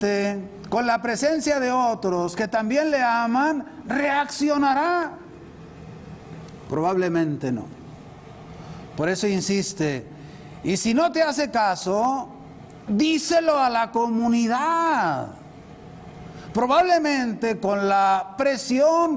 con la presencia de otros que también le aman, reaccionará? Probablemente no. Por eso insiste, y si no te hace caso, díselo a la comunidad. Probablemente con la presión